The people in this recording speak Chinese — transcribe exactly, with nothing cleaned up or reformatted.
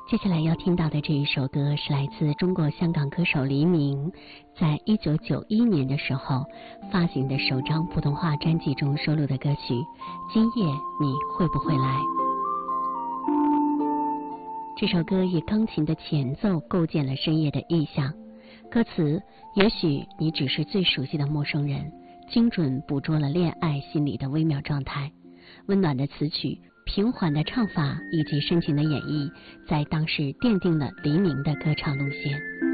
接下来要听到的这一首歌是来自中国香港歌手黎明在一九九一年的时候发行的首张普通话专辑中收录的歌曲《今夜你会不会来》。这首歌以钢琴的前奏构建了深夜的意象，歌词也许你只是最熟悉的陌生人，精准捕捉了恋爱心理的微妙状态。温暖的词曲，平缓的唱法以及深情的演绎，在当时奠定了黎明的歌唱路线。